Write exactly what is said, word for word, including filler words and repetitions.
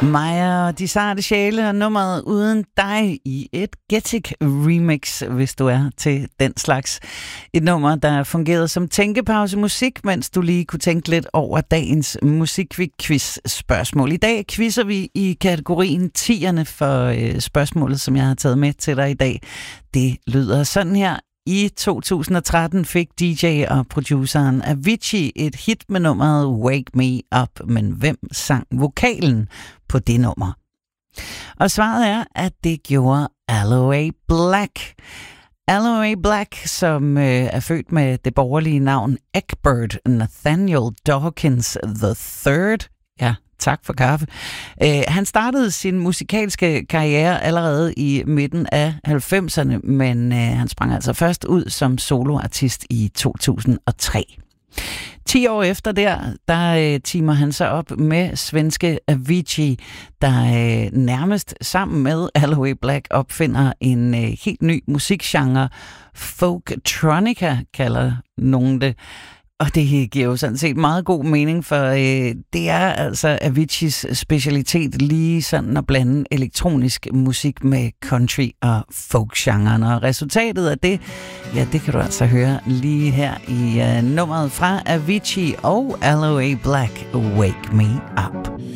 Maja og de sarte sjæle og nummeret Uden dig i et Getik remix, hvis du er til den slags. Et nummer, der fungerede som tænkepause musik, mens du lige kunne tænke lidt over dagens musikquiz-spørgsmål. I dag quizzer vi i kategorien tierne for øh, spørgsmålet, som jeg har taget med til dig i dag. Det lyder sådan her. I to tusind og tretten fik D J og produceren Avicii et hit med nummeret Wake Me Up, men hvem sang vokalen på det nummer? Og svaret er, at det gjorde Aloe Blacc. Aloe Blacc, som øh, er født med det borgerlige navn Egbert Nathaniel Dawkins the third. Ja, tak for kaffe. Uh, han startede sin musikalske karriere allerede i midten af halvfemserne, men uh, han sprang altså først ud som soloartist i to tusind og tre. Ti år efter der, der uh, teamer han sig op med svenske Avicii, der uh, nærmest sammen med Aloe Blacc opfinder en uh, helt ny musikgenre. Folktronica kalder nogen det. Og det giver jo sådan set meget god mening, for øh, det er altså Aviciis specialitet lige sådan at blande elektronisk musik med country og folk-genren. Og resultatet af det, ja, det kan du altså høre lige her i øh, nummeret fra Avicii og Aloe Blacc, Wake Me Up.